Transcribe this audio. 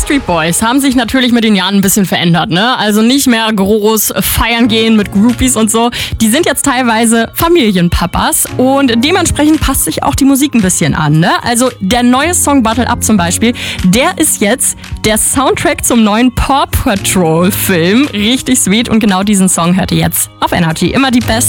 Backstreet Boys haben sich natürlich mit den Jahren ein bisschen verändert, ne? Also nicht mehr groß feiern gehen mit Groupies und so. Die sind jetzt teilweise Familienpapas und dementsprechend passt sich auch die Musik ein bisschen an, ne? Also der neue Song Bottle Up zum Beispiel, der ist jetzt der Soundtrack zum neuen Paw Patrol Film. Richtig sweet und genau diesen Song hört ihr jetzt auf Energy. Immer die Best.